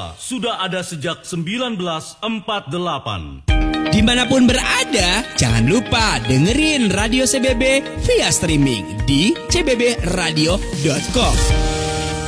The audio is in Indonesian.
Indonesia sudah ada sejak 1948. Dimanapun berada, jangan lupa dengerin Radio CBB via streaming di cbbradio.com.